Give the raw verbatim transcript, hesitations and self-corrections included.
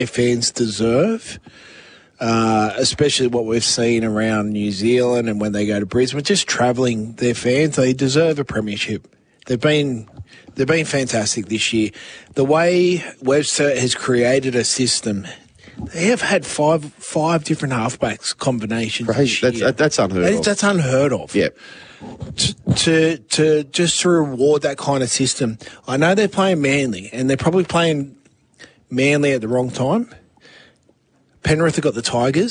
their fans deserve, uh, especially what we've seen around New Zealand and when they go to Brisbane, just travelling their fans, they deserve a premiership. They've been they've been fantastic this year. The way Webster has created a system, they have had five five different halfbacks combinations. Crazy. This year. That's, that's unheard that, of. That's unheard of. Yeah. To, to to just to reward that kind of system. I know they're playing Manly, and they're probably playing Manly at the wrong time. Penrith have got the Tigers.